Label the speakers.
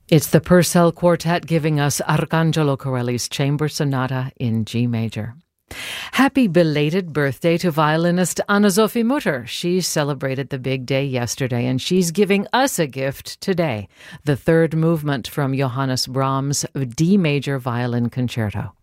Speaker 1: It's the Purcell Quartet giving us Arcangelo Corelli's Chamber Sonata in G major. Happy belated birthday to violinist Anna-Sophie Mutter. She celebrated the big day yesterday, and she's giving us a gift today, the third movement from Johannes Brahms' D major violin concerto.